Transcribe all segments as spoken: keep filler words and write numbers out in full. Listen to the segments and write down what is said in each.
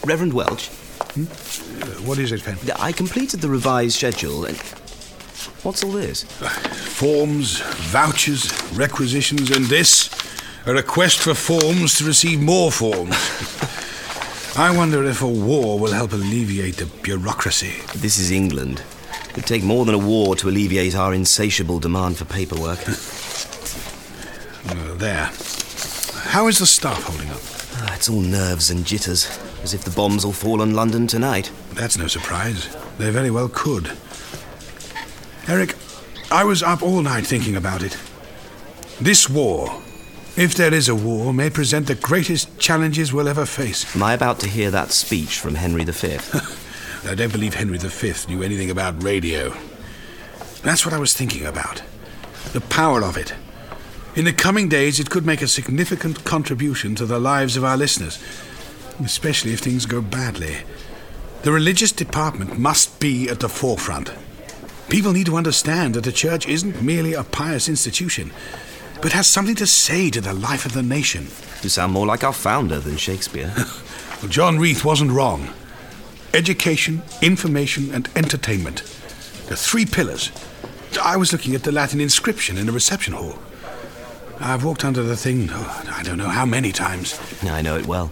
Reverend Welch? Hmm? Uh, what is it, Fen? I completed the revised schedule and... What's all this? Uh, forms, vouchers, requisitions, and this, a request for forms to receive more forms. I wonder if a war will help alleviate the bureaucracy. This is England. It'd take more than a war to alleviate our insatiable demand for paperwork. Well, there. How is the staff holding up? Ah, it's all nerves and jitters, as if the bombs will fall on London tonight. That's no surprise. They very well could. Eric, I was up all night thinking about it. This war, if there is a war, may present the greatest challenges we'll ever face. Am I about to hear that speech from Henry the Fifth? I don't believe Henry the Fifth knew anything about radio. That's what I was thinking about. The power of it. In the coming days, it could make a significant contribution to the lives of our listeners, especially if things go badly. The religious department must be at the forefront. People need to understand that the church isn't merely a pious institution, but has something to say to the life of the nation. You sound more like our founder than Shakespeare. Well, John Reith wasn't wrong. Education, information, and entertainment. The three pillars. I was looking at the Latin inscription in the reception hall. I've walked under the thing, oh, I don't know how many times. I know it well.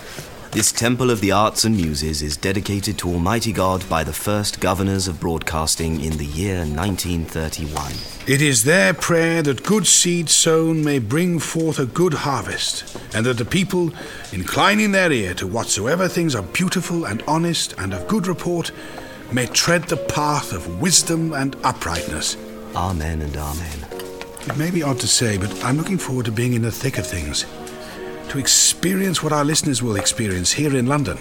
This temple of the arts and muses is dedicated to Almighty God by the first governors of broadcasting in the year nineteen thirty-one. It is their prayer that good seed sown may bring forth a good harvest, and that the people, inclining their ear to whatsoever things are beautiful and honest and of good report, may tread the path of wisdom and uprightness. Amen and amen. It may be odd to say, but I'm looking forward to being in the thick of things. To experience what our listeners will experience here in London.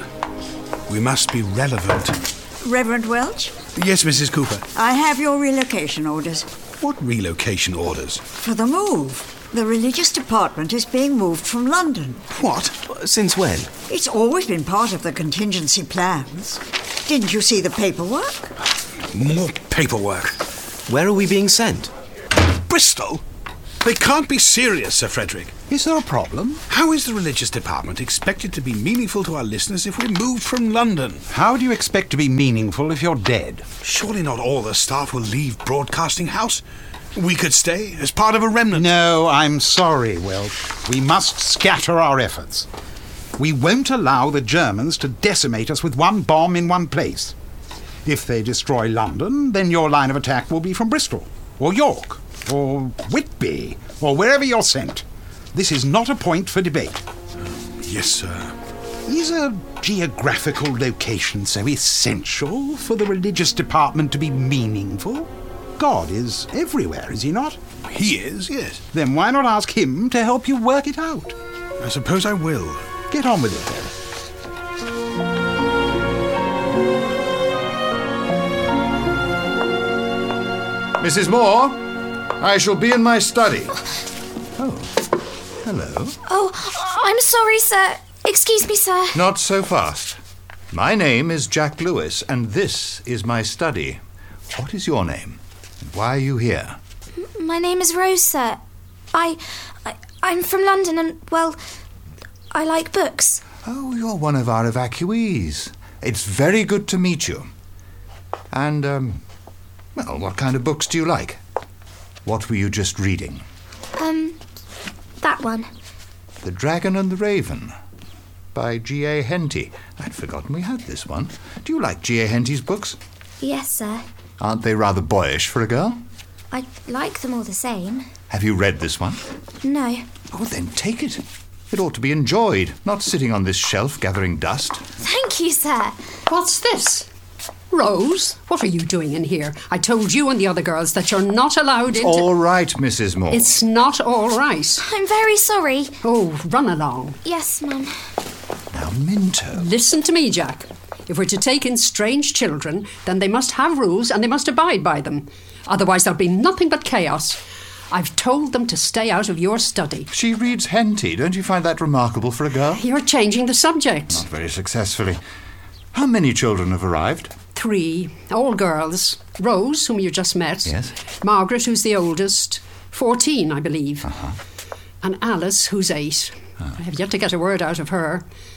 We must be relevant. Reverend Welch? Yes, Missus Cooper. I have your relocation orders. What relocation orders? For the move. The religious department is being moved from London. What? Since when? It's always been part of the contingency plans. Didn't you see the paperwork? More paperwork. Where are we being sent? Bristol? They can't be serious, Sir Frederick. Is there a problem? How is the religious department expected to be meaningful to our listeners if we moved from London? How do you expect to be meaningful if you're dead? Surely not all the staff will leave Broadcasting House. We could stay as part of a remnant. No, I'm sorry, Welch. We must scatter our efforts. We won't allow the Germans to decimate us with one bomb in one place. If they destroy London, then your line of attack will be from Bristol, or York, or Whitby, or wherever you're sent. This is not a point for debate. Yes, sir. Is a geographical location so essential for the religious department to be meaningful? God is everywhere, is he not? He is, yes. Then why not ask him to help you work it out? I suppose I will. Get on with it, then. Missus Moore, I shall be in my study. Oh, hello. Oh, I'm sorry, sir. Excuse me, sir. Not so fast. My name is Jack Lewis, and this is my study. What is your name? Why are you here? M- my name is Rose, sir. I, I, I'm from London, and, well, I like books. Oh, you're one of our evacuees. It's very good to meet you. And, um, well, what kind of books do you like? What were you just reading? Um, that one. The Dragon and the Raven, by G A Henty. I'd forgotten we had this one. Do you like G A Henty's books? Yes, sir. Aren't they rather boyish for a girl? I like them all the same. Have you read this one? No. Oh, then take it. It ought to be enjoyed, not sitting on this shelf gathering dust. Thank you, sir. What's this? Rose, what are you doing in here? I told you and the other girls that you're not allowed into... All right, Missus Moore. It's not all right. I'm very sorry. Oh, run along. Yes, Mum. Now, Minto. Listen to me, Jack. If we're to take in strange children, then they must have rules and they must abide by them. Otherwise there'll be nothing but chaos. I've told them to stay out of your study. She reads Henty. Don't you find that remarkable for a girl? You're changing the subject. Not very successfully. How many children have arrived? Three. All girls. Rose, whom you just met. Yes. Margaret, who's the oldest. Fourteen, I believe. Uh-huh. And Alice, who's eight. Oh. I have yet to get a word out of her.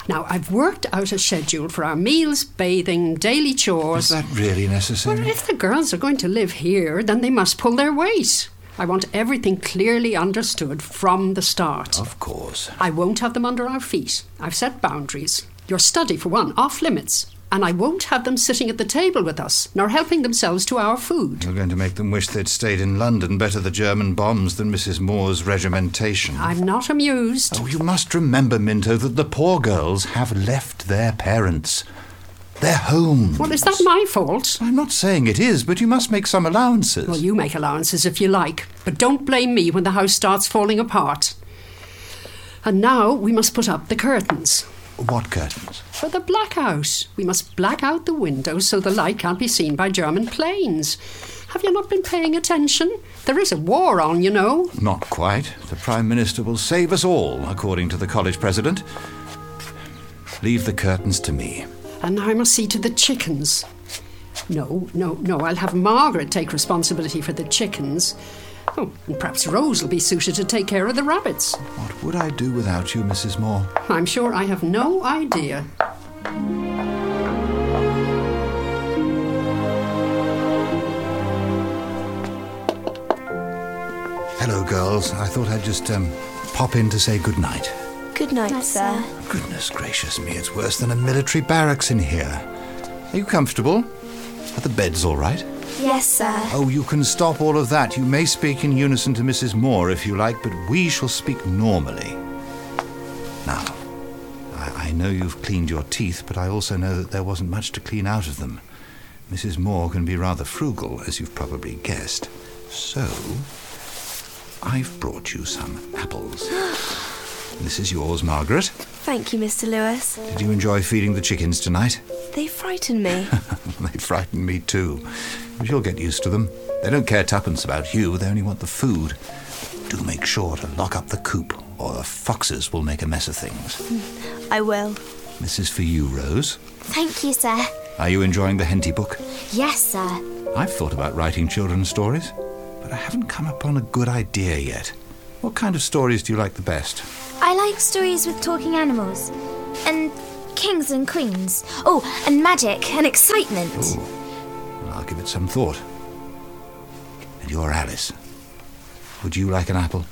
Now, I've worked out a schedule for our meals, bathing, daily chores. Is that really necessary? Well, if the girls are going to live here, then they must pull their weight. I want everything clearly understood from the start. Of course. I won't have them under our feet. I've set boundaries. Your study, for one, off limits. And I won't have them sitting at the table with us, nor helping themselves to our food. You're going to make them wish they'd stayed in London, better the German bombs than Missus Moore's regimentation. I'm not amused. Oh, you must remember, Minto, that the poor girls have left their parents, their homes. Well, is that my fault? I'm not saying it is, but you must make some allowances. Well, you make allowances if you like, but don't blame me when the house starts falling apart. And now we must put up the curtains. What curtains? For the blackout. We must black out the windows so the light can't be seen by German planes. Have you not been paying attention? There is a war on, you know. Not quite. The Prime Minister will save us all, according to the college president. Leave the curtains to me. And now I must see to the chickens. No, no, no, I'll have Margaret take responsibility for the chickens. Oh, and perhaps Rose will be suited to take care of the rabbits. What would I do without you, Missus Moore? I'm sure I have no idea. Hello, girls. I thought I'd just um, pop in to say good night. Good night, sir. Goodness gracious me, it's worse than a military barracks in here. Are you comfortable? Are the beds all right? Yes, sir. Oh, you can stop all of that. You may speak in unison to Missus Moore if you like, but we shall speak normally. Now, I, I know you've cleaned your teeth, but I also know that there wasn't much to clean out of them. Missus Moore can be rather frugal, as you've probably guessed. So, I've brought you some apples. This is yours, Margaret. Thank you, Mister Lewis. Did you enjoy feeding the chickens tonight? They frighten me. They frighten me too. But you'll get used to them. They don't care tuppence about you, they only want the food. Do make sure to lock up the coop, or the foxes will make a mess of things. I will. This is for you, Rose. Thank you, sir. Are you enjoying the Henty book? Yes, sir. I've thought about writing children's stories, but I haven't come upon a good idea yet. What kind of stories do you like the best? I like stories with talking animals. And kings and queens. Oh, and magic and excitement. Ooh. Well, I'll give it some thought. And you're Alice. Would you like an apple?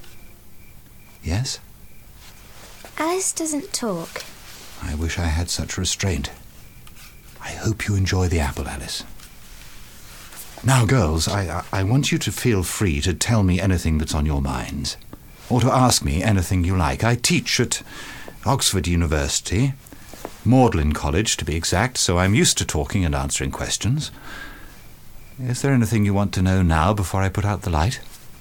Yes? Alice doesn't talk. I wish I had such restraint. I hope you enjoy the apple, Alice. Now, girls, I, I, I want you to feel free to tell me anything that's on your minds, or to ask me anything you like. I teach at Oxford University, Magdalen College to be exact, so I'm used to talking and answering questions. Is there anything you want to know now before I put out the light?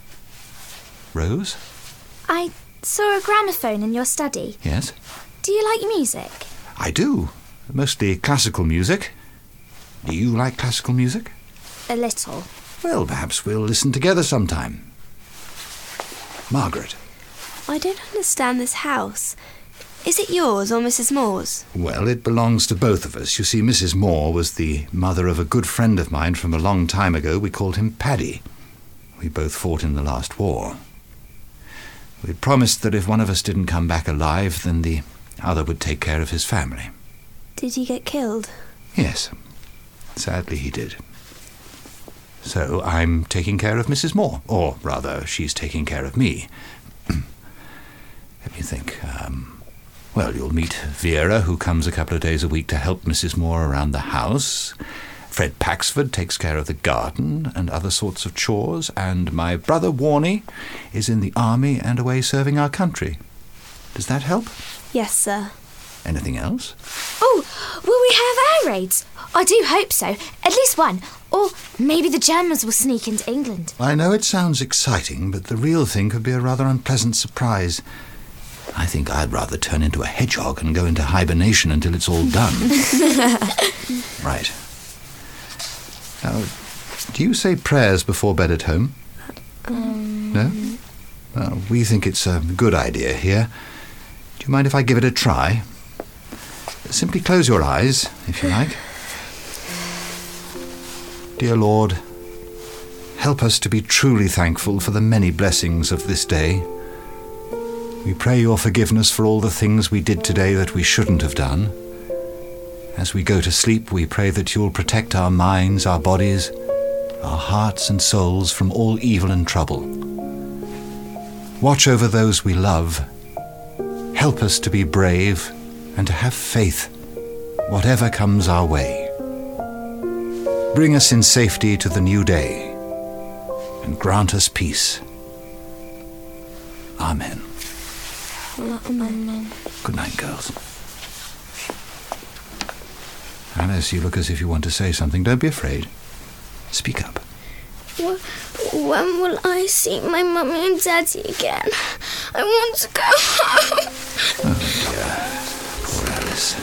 Rose? I saw a gramophone in your study. Yes? Do you like music? I do. Mostly classical music. Do you like classical music? A little. Well, perhaps we'll listen together sometime. Margaret. I don't understand this house. Is it yours or Missus Moore's? Well, it belongs to both of us. You see, Missus Moore was the mother of a good friend of mine from a long time ago. We called him Paddy. We both fought in the last war. We'd promised that if one of us didn't come back alive, then the other would take care of his family. Did he get killed? Yes. Sadly, he did. So I'm taking care of Missus Moore, or rather, she's taking care of me. Let me think. Um, well, you'll meet Vera, who comes a couple of days a week to help Missus Moore around the house. Fred Paxford takes care of the garden and other sorts of chores, and my brother Warney is in the army and away serving our country. Does that help? Yes, sir. Anything else? Oh, will we have air raids? I do hope so. At least one. Or maybe the Germans will sneak into England. I know it sounds exciting, but the real thing could be a rather unpleasant surprise. I think I'd rather turn into a hedgehog and go into hibernation until it's all done. Right. Now, do you say prayers before bed at home? Um... No? Well, we think it's a good idea here. Do you mind if I give it a try? Simply close your eyes, if you like. Dear Lord, help us to be truly thankful for the many blessings of this day. We pray your forgiveness for all the things we did today that we shouldn't have done. As we go to sleep, we pray that you'll protect our minds, our bodies, our hearts and souls from all evil and trouble. Watch over those we love. Help us to be brave and to have faith, whatever comes our way. Bring us in safety to the new day and grant us peace. Amen. Amen. Good night, girls. Alice, you look as if you want to say something. Don't be afraid. Speak up. When will I see my mummy and daddy again? I want to go home. Oh, dear. Poor Alice.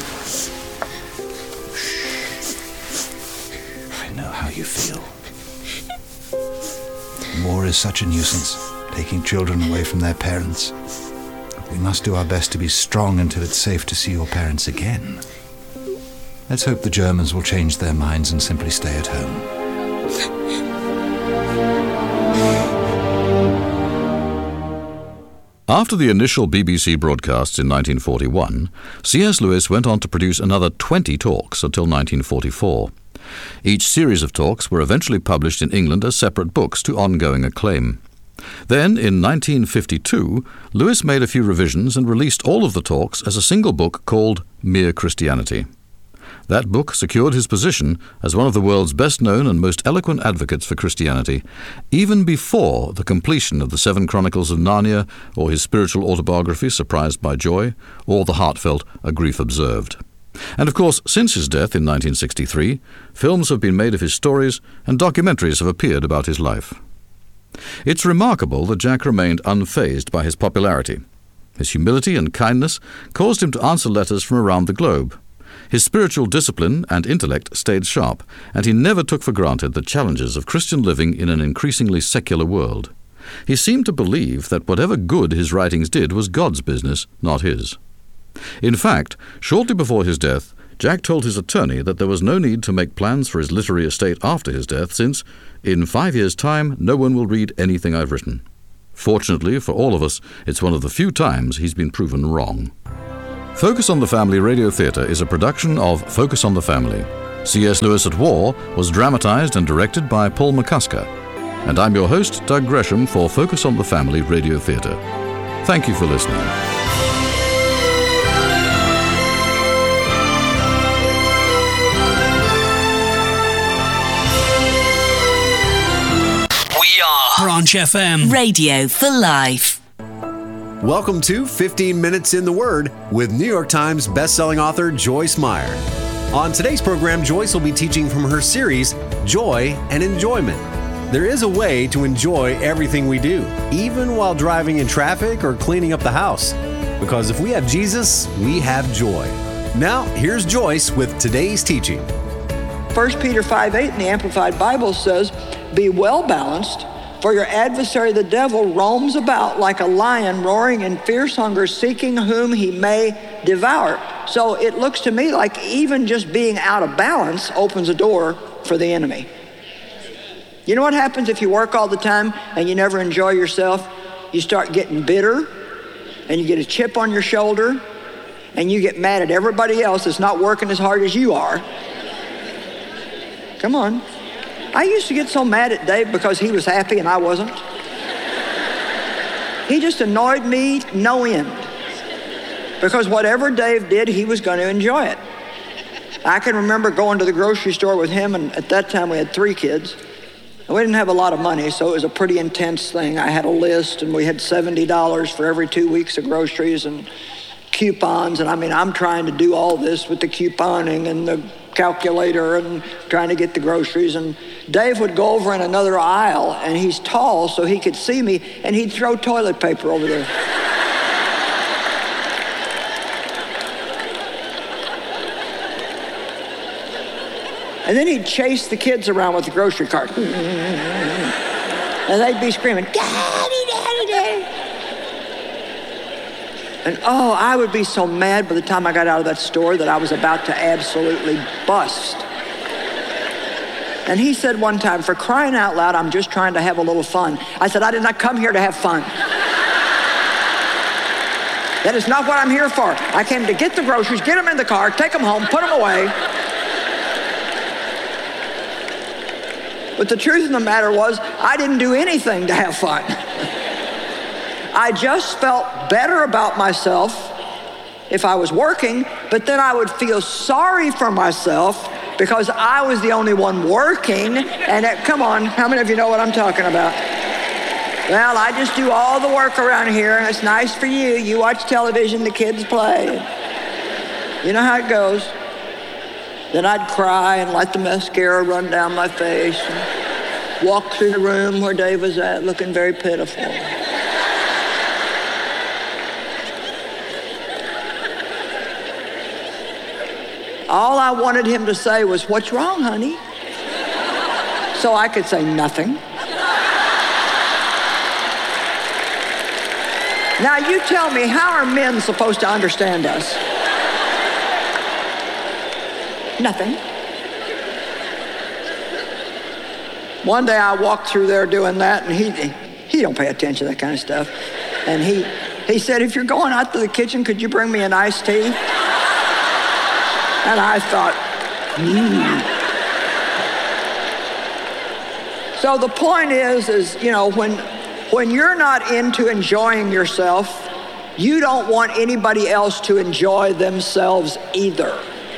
I know how you feel. War is such a nuisance, taking children away from their parents. We must do our best to be strong until it's safe to see your parents again. Let's hope the Germans will change their minds and simply stay at home. After the initial B B C broadcasts in nineteen forty-one, C S Lewis went on to produce another twenty talks until nineteen forty-four. Each series of talks were eventually published in England as separate books to ongoing acclaim. Then, in nineteen fifty-two, Lewis made a few revisions and released all of the talks as a single book called Mere Christianity. That book secured his position as one of the world's best-known and most eloquent advocates for Christianity, even before the completion of the Seven Chronicles of Narnia, or his spiritual autobiography, Surprised by Joy, or the heartfelt A Grief Observed. And of course, since his death in nineteen sixty-three, films have been made of his stories and documentaries have appeared about his life. It's remarkable that Jack remained unfazed by his popularity. His humility and kindness caused him to answer letters from around the globe. His spiritual discipline and intellect stayed sharp, and he never took for granted the challenges of Christian living in an increasingly secular world. He seemed to believe that whatever good his writings did was God's business, not his. In fact, shortly before his death, Jack told his attorney that there was no need to make plans for his literary estate after his death, since, in five years' time, no one will read anything I've written. Fortunately for all of us, it's one of the few times he's been proven wrong. Focus on the Family Radio Theatre is a production of Focus on the Family. C S Lewis at War was dramatised and directed by Paul McCusker. And I'm your host, Doug Gresham, for Focus on the Family Radio Theatre. Thank you for listening. Branch F M. Radio for life. Welcome to fifteen minutes in the Word with New York Times bestselling author Joyce Meyer. On today's program, Joyce will be teaching from her series, Joy and Enjoyment. There is a way to enjoy everything we do, even while driving in traffic or cleaning up the house. Because if we have Jesus, we have joy. Now, here's Joyce with today's teaching. First Peter five eight in the Amplified Bible says, "Be well balanced, for your adversary the devil roams about like a lion roaring in fierce hunger, seeking whom he may devour." So it looks to me like even just being out of balance opens a door for the enemy. You know what happens if you work all the time and you never enjoy yourself? You start getting bitter, and you get a chip on your shoulder, and you get mad at everybody else that's not working as hard as you are. Come on. I used to get so mad at Dave because he was happy and I wasn't. He just annoyed me no end. Because whatever Dave did, he was going to enjoy it. I can remember going to the grocery store with him, and at that time we had three kids. And we didn't have a lot of money, so it was a pretty intense thing. I had a list, and we had seventy dollars for every two weeks of groceries and coupons. And I mean, I'm trying to do all this with the couponing and the calculator and trying to get the groceries, and Dave would go over in another aisle, and he's tall so he could see me, and he'd throw toilet paper over there. And then he'd chase the kids around with the grocery cart, and they'd be screaming, "Daddy, Daddy, Daddy." And oh, I would be so mad by the time I got out of that store that I was about to absolutely bust. And he said one time, "For crying out loud, I'm just trying to have a little fun." I said, "I did not come here to have fun." That is not what I'm here for. I came to get the groceries, get them in the car, take them home, put them away. But the truth of the matter was, I didn't do anything to have fun. I just felt better about myself if I was working, but then I would feel sorry for myself because I was the only one working. And it, come on, how many of you know what I'm talking about? Well, I just do all the work around here, and it's nice for you. You watch television, the kids play. You know how it goes. Then I'd cry and let the mascara run down my face and walk through the room where Dave was at, looking very pitiful. All I wanted him to say was, "What's wrong, honey?" So I could say nothing. Now you tell me, how are men supposed to understand us? Nothing. One day I walked through there doing that, and he he don't pay attention to that kind of stuff. And he he said, "If you're going out to the kitchen, could you bring me an iced tea?" And I thought, hmm. So the point is, is you know, when when you're not into enjoying yourself, you don't want anybody else to enjoy themselves either.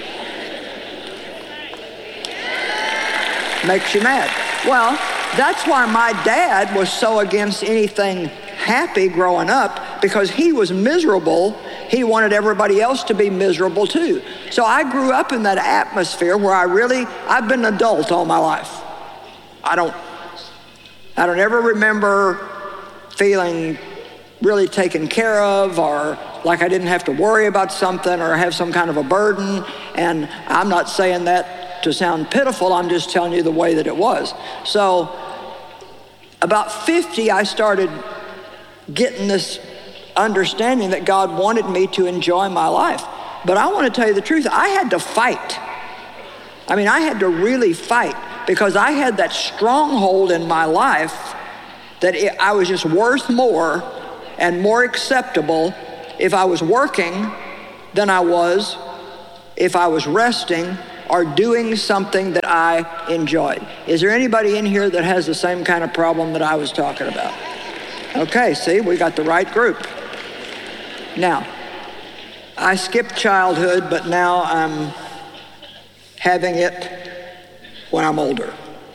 Makes you mad. Well, that's why my dad was so against anything happy growing up, because he was miserable. He wanted everybody else to be miserable too. So I grew up in that atmosphere where I really, I've been an adult all my life. I don't, I don't ever remember feeling really taken care of, or like I didn't have to worry about something or have some kind of a burden. And I'm not saying that to sound pitiful, I'm just telling you the way that it was. So about fifty, I started getting this understanding that God wanted me to enjoy my life. But I want to tell you the truth, I had to fight. I mean, I had to really fight, because I had that stronghold in my life that it, I was just worth more and more acceptable if I was working than I was if I was resting or doing something that I enjoyed. Is there anybody in here that has the same kind of problem that I was talking about? Okay, see, we got the right group. Now, I skipped childhood, but now I'm having it when I'm older.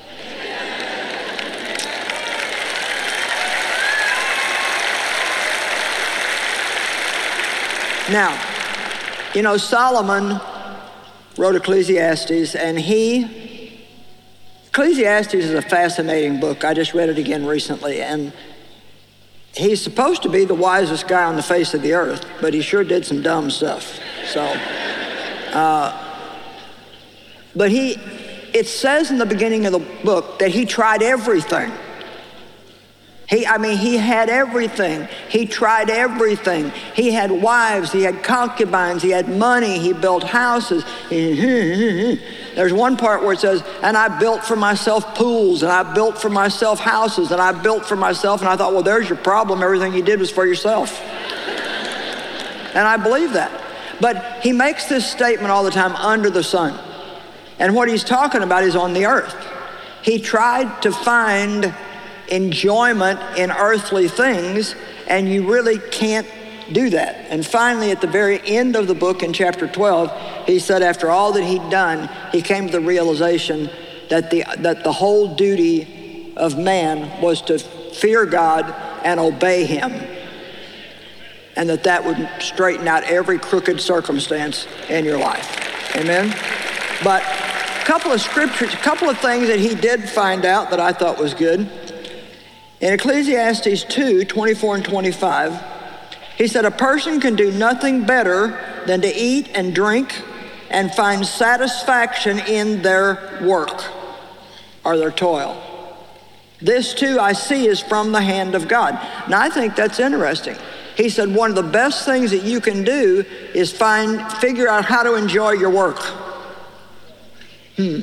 Now, you know, Solomon wrote Ecclesiastes, and he, Ecclesiastes is a fascinating book. I just read it again recently, and he's supposed to be the wisest guy on the face of the earth, but he sure did some dumb stuff. So, uh, but he, it says in the beginning of the book that he tried everything. He, I mean, he had everything. He tried everything. He had wives, he had concubines, he had money, he built houses. There's one part where it says, and I built for myself pools, and I built for myself houses, and I built for myself, and I thought, well, there's your problem. Everything you did was for yourself. And I believe that. But he makes this statement all the time, under the sun. And what he's talking about is on the earth. He tried to find enjoyment in earthly things, and you really can't do that. And finally, at the very end of the book in chapter twelve, he said after all that he'd done, he came to the realization that the, that the whole duty of man was to fear God and obey him, and that that would straighten out every crooked circumstance in your life. Amen? But a couple of scriptures, a couple of things that he did find out that I thought was good. In Ecclesiastes two, twenty-four and twenty-five, he said, a person can do nothing better than to eat and drink and find satisfaction in their work or their toil. This too I see is from the hand of God. Now I think that's interesting. He said one of the best things that you can do is find, figure out how to enjoy your work. Hmm.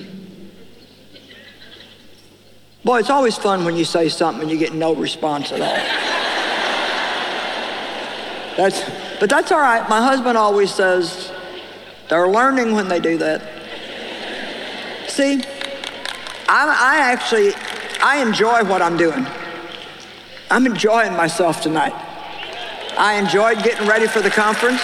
Boy, it's always fun when you say something and you get no response at all. That's, But that's all right. My husband always says they're learning when they do that. See, I, I actually, I enjoy what I'm doing. I'm enjoying myself tonight. I enjoyed getting ready for the conference.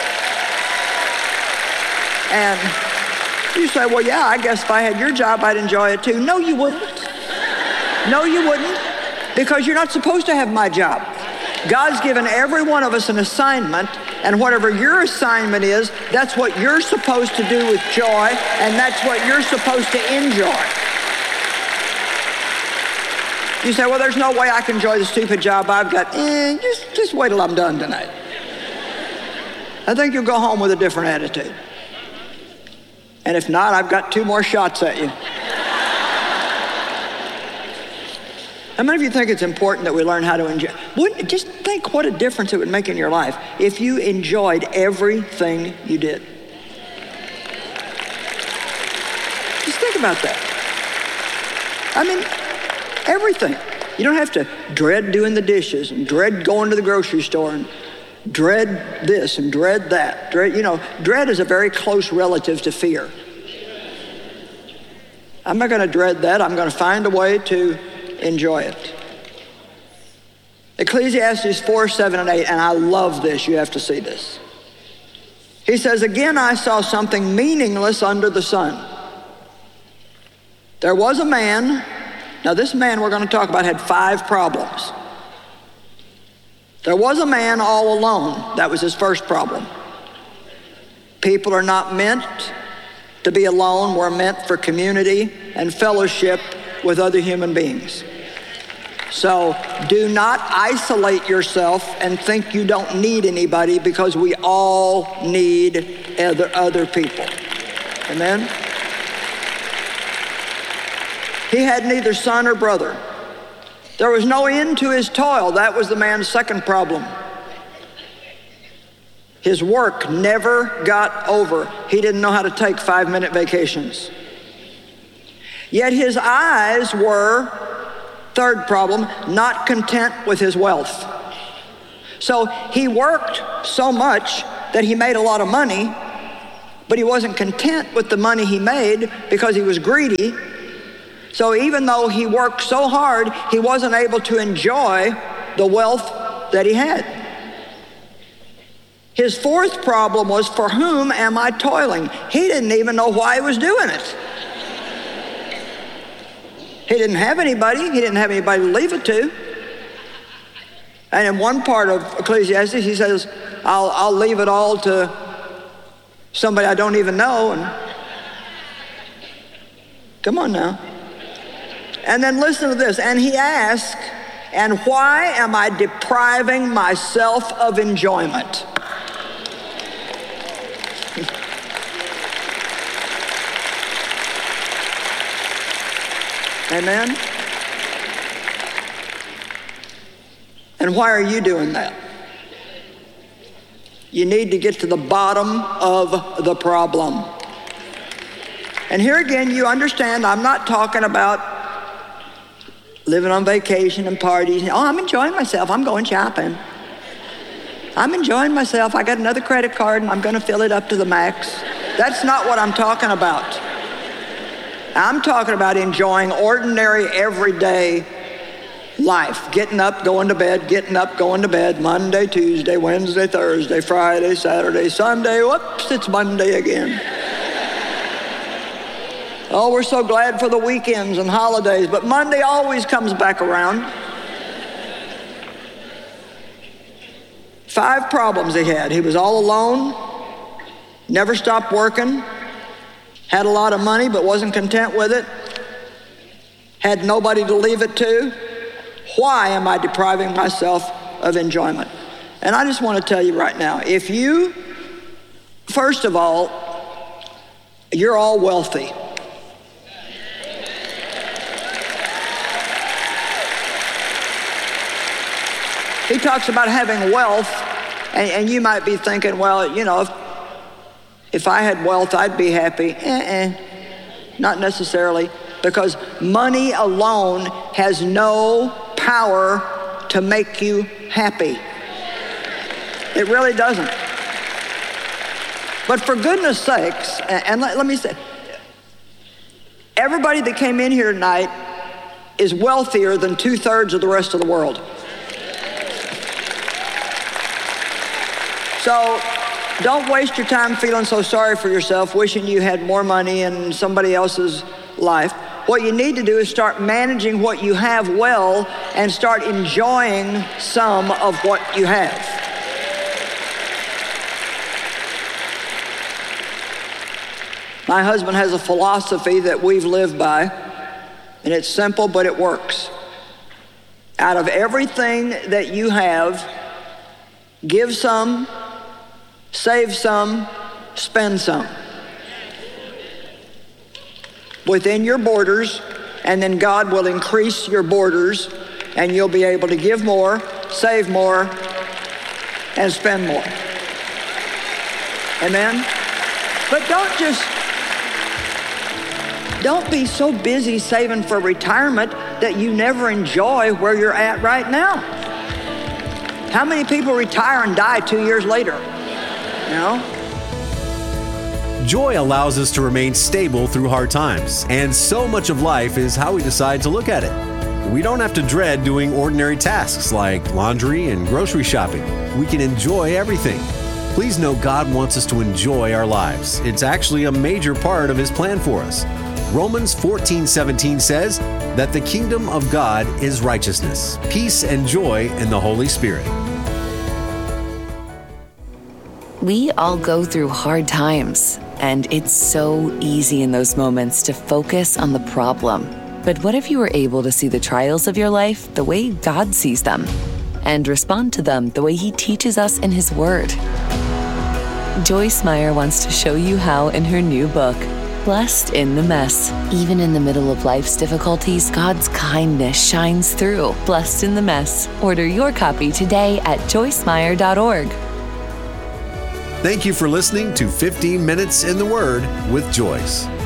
And you say, well, yeah, I guess if I had your job, I'd enjoy it too. No, you wouldn't. No, you wouldn't, because you're not supposed to have my job. God's given every one of us an assignment, and whatever your assignment is, that's what you're supposed to do with joy, and that's what you're supposed to enjoy. You say, well, there's no way I can enjoy the stupid job I've got. Eh, just, just wait till I'm done tonight. I think you'll go home with a different attitude. And if not, I've got two more shots at you. How many of you think it's important that we learn how to enjoy? Wouldn't, just think what a difference it would make in your life if you enjoyed everything you did. Just think about that. I mean, everything. You don't have to dread doing the dishes and dread going to the grocery store and dread this and dread that. Dread, you know, dread is a very close relative to fear. I'm not going to dread that. I'm going to find a way to enjoy it. Ecclesiastes four, seven, and eight, and I love this. You have to see this. He says, again, I saw something meaningless under the sun. There was a man. Now, this man we're going to talk about had five problems. There was a man all alone. That was his first problem. People are not meant to be alone. We're meant for community and fellowship with other human beings. So do not isolate yourself and think you don't need anybody, because we all need other, other people. Amen? He had neither son or brother. There was no end to his toil. That was the man's second problem. His work never got over. He didn't know how to take five-minute vacations. Yet his eyes were, third problem, not content with his wealth. So he worked so much that he made a lot of money, but he wasn't content with the money he made because he was greedy. So even though he worked so hard, he wasn't able to enjoy the wealth that he had. His fourth problem was, for whom am I toiling? He didn't even know why he was doing it. He didn't have anybody. He didn't have anybody to leave it to. And in one part of Ecclesiastes, he says, I'll, I'll leave it all to somebody I don't even know. And come on now. And then listen to this. And he asked, and why am I depriving myself of enjoyment? Amen? And why are you doing that? You need to get to the bottom of the problem. And here again, you understand, I'm not talking about living on vacation and parties. Oh, I'm enjoying myself. I'm going shopping. I'm enjoying myself. I got another credit card and I'm going to fill it up to the max. That's not what I'm talking about. I'm talking about enjoying ordinary, everyday life. Getting up, going to bed, getting up, going to bed, Monday, Tuesday, Wednesday, Thursday, Friday, Saturday, Sunday. Whoops, it's Monday again. Oh, we're so glad for the weekends and holidays, but Monday always comes back around. Five problems he had. He was all alone, never stopped working, had a lot of money but wasn't content with it, had nobody to leave it to. Why am I depriving myself of enjoyment? And I just want to tell you right now, if you, first of all, you're all wealthy. He talks about having wealth, and, and you might be thinking, well, you know, if, if I had wealth, I'd be happy. Eh-eh, not necessarily, because money alone has no power to make you happy. It really doesn't. But for goodness sakes, and let, let me say, everybody that came in here tonight is wealthier than two-thirds of the rest of the world. So don't waste your time feeling so sorry for yourself, wishing you had more money in somebody else's life. What you need to do is start managing what you have well and start enjoying some of what you have. My husband has a philosophy that we've lived by, and it's simple, but it works. Out of everything that you have, give some, save some, spend some. Within your borders, and then God will increase your borders, and you'll be able to give more, save more, and spend more. Amen? But don't just, don't be so busy saving for retirement that you never enjoy where you're at right now. How many people retire and die two years later? You know? Joy allows us to remain stable through hard times, and so much of life is how we decide to look at it. We don't have to dread doing ordinary tasks like laundry and grocery shopping. We can enjoy everything. Please know God wants us to enjoy our lives. It's actually a major part of His plan for us. Romans fourteen seventeen says that the kingdom of God is righteousness, peace, and joy in the Holy Spirit. We all go through hard times, and it's so easy in those moments to focus on the problem. But what if you were able to see the trials of your life the way God sees them, and respond to them the way He teaches us in His Word? Joyce Meyer wants to show you how in her new book, Blessed in the Mess. Even in the middle of life's difficulties, God's kindness shines through. Blessed in the Mess. Order your copy today at joyce meyer dot org. Thank you for listening to fifteen minutes in the Word with Joyce.